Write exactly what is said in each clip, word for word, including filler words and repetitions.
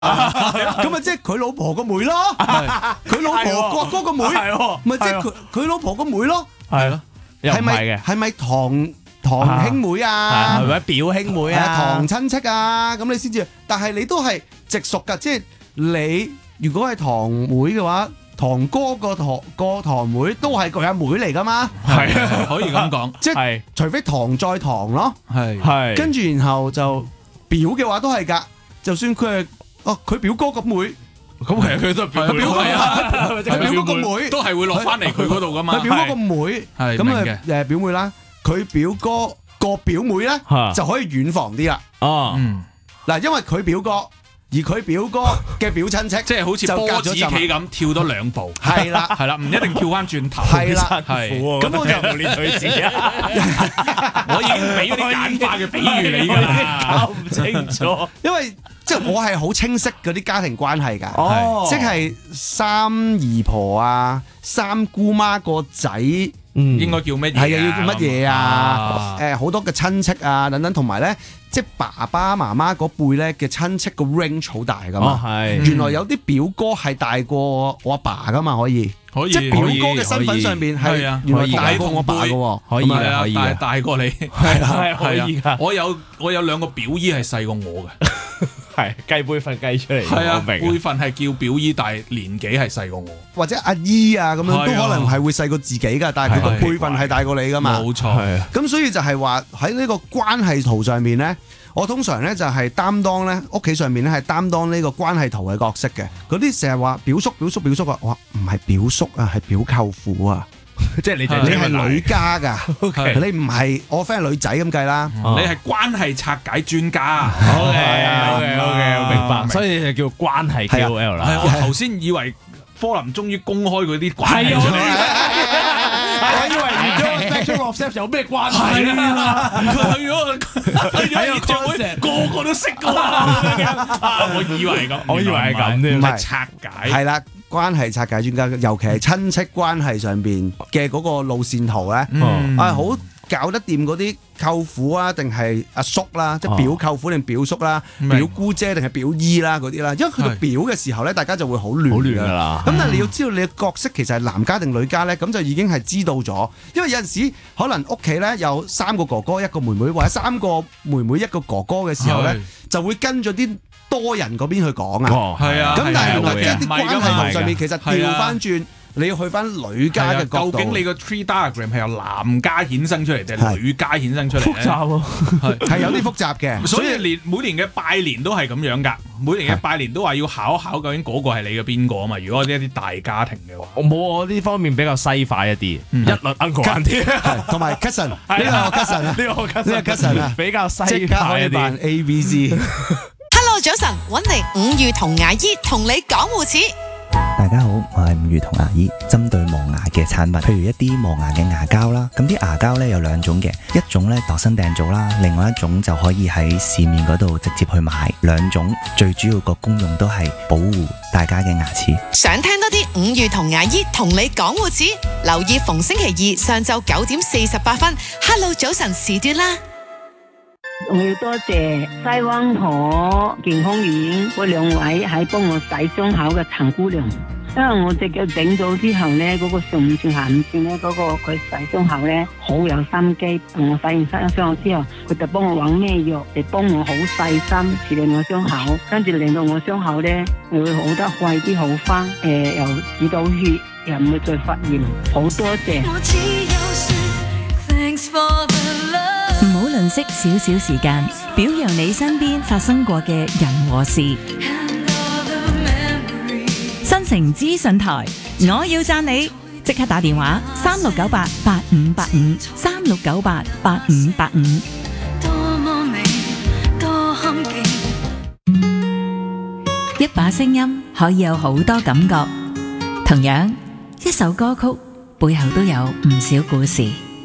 咁啊即係佢老婆個妹咯，佢老婆哥哥個妹，咪即係佢佢老婆個妹咯， 係咯，又唔係咪係嘅， 係咪堂堂兄妹啊？ 係咪表兄妹啊？ 堂親戚啊？咁你先至，但係你都係直屬㗎，即係你如果係堂妹嘅話。堂哥個堂個堂妹都係佢阿妹嚟噶嘛？ 係可以咁講， 即係除非堂再堂咯， 係係跟住然後就表嘅話都係㗎，就算佢係哦佢表哥個妹， 咁其實佢都係表表妹啊， 佢表哥個妹都係會落翻嚟佢嗰度噶嘛。 佢表哥個妹， 係咁啊明嘅誒表妹啦，佢表哥個表妹咧就可以遠房啲啦。 哦， 嗯， 嗱，因為佢表哥。而佢表哥嘅表親戚， 即係好似波子棋咁跳多兩步， 係啦， 係啦，唔一定跳翻轉頭， 係啦， 係。 咁我就冇練對子啊！ 我已經俾咗啲簡化嘅比喻你㗎啦， 搞唔清楚， 因為即係我係好清晰嗰啲家庭關係㗎， 哦即係三姨婆啊、三姑媽個仔。 嗯， 應該叫乜嘢？ 係啊，要叫乜嘢啊？誒，好多嘅親戚啊，等等，同埋咧，即係爸爸媽媽嗰輩咧嘅親戚個 range 好大噶嘛。 係原來有啲表哥係大過我阿爸噶嘛，可以。 可以， 即係表哥嘅身份上邊係原來大過我阿爸嘅喎。 可以係啊， 可以但係大過你， 係啊， 係可以㗎。 我有我有兩個表姨係細過我嘅。 係計輩份計出嚟， 係啊， 我明輩份係叫表姨，但係年紀係細過我， 或者阿姨啊咁樣都可能係會細過自己㗎，但係佢個輩份係大過你㗎嘛。 冇錯， 咁所以就係話喺呢個關係圖上面咧，我通常咧就係擔當咧屋企上面咧係擔當呢個關係圖嘅角色嘅。嗰啲成日話表叔表叔表叔啊，我話唔係表叔啊，係表舅父啊。 即係你你係女家㗎， OK 你唔係我 friend 係女仔咁計啦。 你係關係拆解專家。 好嘅， 係啊好嘅，好嘅，我明白。所以就叫關係 K O L 係啦。 我頭先以為科林終於公開佢啲關係係出嚟， 我以為而家 Bachelor of Sex 有咩關係啊？ 佢去咗去咗演唱會，個個都識㗎嘛。啊，我以為係咁， 我以為係咁添唔係拆解。 係啦，關係拆解專家，尤其係親戚關係上邊嘅嗰個路線圖咧， 嗯啊好搞得掂嗰啲舅父啊，定係阿叔啦，即係表舅父定表叔啦， 明表姑姐定係表姨啦嗰啲啦，因為去到表嘅時候咧，大家就會好亂好亂㗎㗎啦。 咁但係你要知道你嘅角色其實係男家定女家咧，咁就已經係知道咗。因為有陣時可能屋企咧有三個哥哥一個妹妹，或者三個妹妹一個哥哥嘅時候咧，就會跟咗啲多人嗰邊去講啊。 哦， 係啊， 咁但係原來會啊一啲關係圖上面其實係啊調翻轉，你要去翻女家嘅角度。 究竟你個 tree diagram 係由男家衍生出嚟定係女家衍生出嚟咧？ 複雜喎， 係有啲複雜嘅， 所以年每年嘅拜年都係咁樣㗎。每年嘅拜年都話要考一考究竟嗰個係你嘅邊個啊嘛。如果呢一啲大家庭嘅話， 我冇我呢方面比較西化一啲，一律 uncle auntie 係同埋 cousin 呢個 cousin 啊， 呢個呢個 cousin 啊， 比較西即刻化一可以扮啲。 A B C。 Hello 早晨，揾嚟五月同牙醫同你講護齒。 大家好，我係五月童牙醫，針對磨牙嘅產品，譬如一啲磨牙嘅牙膠啦，咁啲牙膠咧有兩種嘅，一種咧度身訂造啦，另外一種就可以喺市面嗰度直接去買，兩種最主要個功用都係保護大家嘅牙齒。 想聽多啲五月同牙醫同你講護齒，留意逢星期二上晝九點四十八分 Hello 早晨時段啦。 我要多謝西灣河健康院嗰兩位喺幫我洗傷口嘅陳姑娘，因為我隻腳整咗之後咧，嗰、那個上五寸下五寸咧，嗰、那個佢洗傷口咧好有心機。同我洗完傷傷口之後，佢就幫我揾咩藥嚟幫我好細心處理我傷口，跟住令到我傷口咧會好得快啲好翻，誒、呃、又止到血，又唔會再發炎，好多謝。 唔好吝嗇少少時間，表揚你身邊發生過嘅人和事。新城資訊台，我要讚你，即刻打電話三六九八八五八五三六九八八五八五。一把聲音可以有好多感覺，同樣一首歌曲背後都有唔少故事。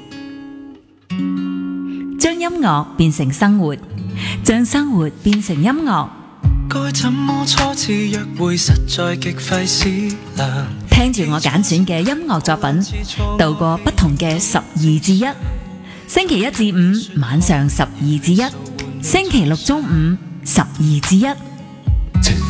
將音樂變成生活，將生活變成音樂。 該怎麼初次約會，實在極費思量。 聽住我揀選嘅音樂作品，度過不同嘅十二至一。星期一至五晚上十二至一，星期六中午十二至一。